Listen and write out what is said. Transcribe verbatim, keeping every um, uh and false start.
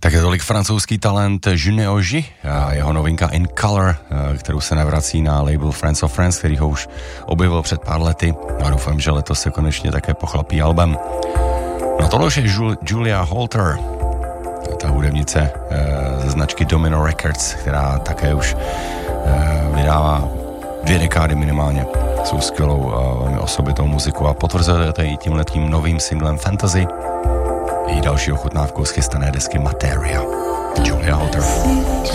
Tak je tolik francouzský talent Junio J a jeho novinka In Color, kterou se navrací na label Friends of Friends, který ho už objevil před pár lety. A doufám, že letos se konečně také pochlapí album. No tohle už je Julia Holter, ta hudebnice ze značky Domino Records, která také už vydává dvě dekády minimálně svou skvělou a velmi osobitou muziku a potvrzuje to i tímhletím novým singlem Fantasy. Její další ochutnávkou z chystané desky Materia. Julia Holter.